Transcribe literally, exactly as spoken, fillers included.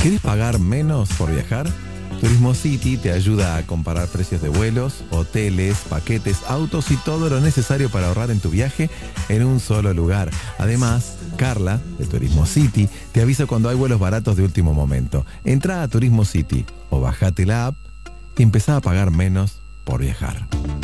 ¿Querés pagar menos por viajar? Turismo City te ayuda a comparar precios de vuelos, hoteles, paquetes, autos y todo lo necesario para ahorrar en tu viaje en un solo lugar. Además, Carla, de Turismo City, te avisa cuando hay vuelos baratos de último momento. Entrá a Turismo City o bajate la app y empezá a pagar menos por viajar.